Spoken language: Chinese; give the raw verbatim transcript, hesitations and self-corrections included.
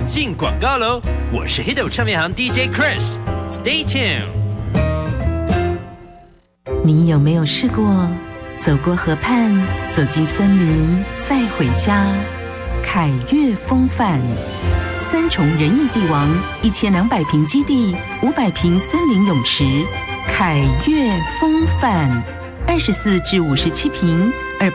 进广告喽！我是黑豆唱片行 D J Chris，Stay tuned。 你有没有试过走过河畔，走进森林，再回家？凯悦风范，三重仁义地王，一千两百平基地，五百平森林泳池。凯悦风范，二十四至五十七平，